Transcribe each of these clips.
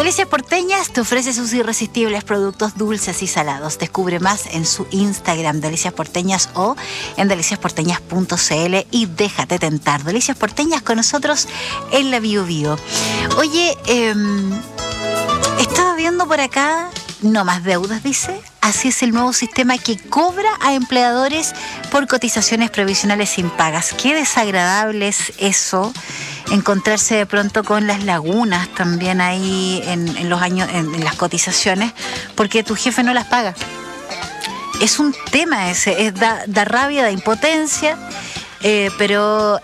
Delicias Porteñas te ofrece sus irresistibles productos dulces y salados. Descubre más en su Instagram, Delicias Porteñas, o en deliciasporteñas.cl y déjate tentar. Delicias Porteñas con nosotros en la Bio Bio. Oye, estaba viendo por acá, no más deudas, dice. Así es el nuevo sistema que cobra a empleadores por cotizaciones previsionales sin pagas. Qué desagradable es eso, encontrarse de pronto con las lagunas también ahí en los años, en las cotizaciones, porque tu jefe no las paga. Es un tema ese, da rabia, da impotencia, pero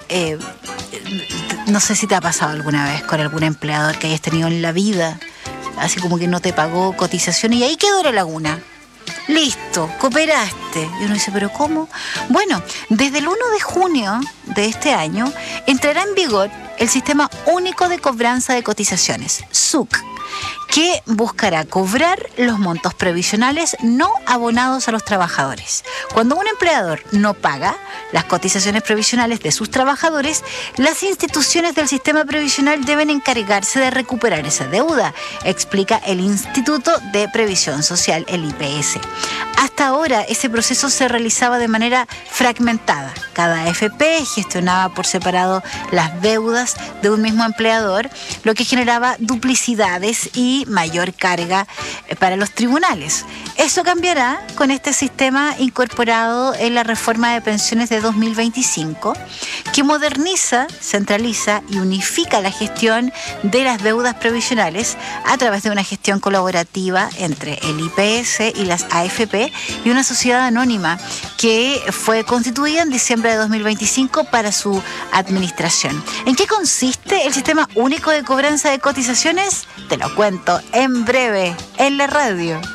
no sé si te ha pasado alguna vez con algún empleador que hayas tenido en la vida, así como que no te pagó cotización y ahí quedó la laguna. Listo, cooperaste. Y uno dice, ¿pero cómo? Bueno, desde el 1 de junio de este año entrará en vigor el Sistema Único de Cobranza de Cotizaciones, SUC, que buscará cobrar los montos previsionales no abonados a los trabajadores. Cuando un empleador no paga las cotizaciones previsionales de sus trabajadores, las instituciones del sistema previsional deben encargarse de recuperar esa deuda, explica el Instituto de Previsión Social, el IPS. Hasta ahora, ese proceso se realizaba de manera fragmentada. Cada AFP gestionaba por separado las deudas de un mismo empleador, lo que generaba duplicidades y mayor carga para los tribunales. Eso cambiará con este sistema incorporado en la reforma de pensiones de 2025, que moderniza, centraliza y unifica la gestión de las deudas previsionales a través de una gestión colaborativa entre el IPS y las AFP y una sociedad anónima que fue constituida en diciembre de 2025 para su administración. ¿En qué consiste el Sistema Único de Cobranza de Cotizaciones? Te lo cuento en breve en la radio.